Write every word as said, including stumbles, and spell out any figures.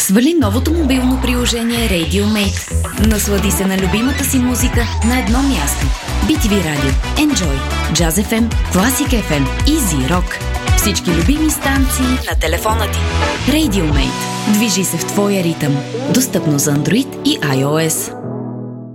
Свали новото мобилно приложение RadioMate. Наслади се на любимата си музика на едно място. би ти ви радио, Enjoy, Jazz еф ем, Classic еф ем и Z-Rock. Всички любими станции на телефона ти. RadioMate. Движи се в твоя ритъм. Достъпно за Android и iOS.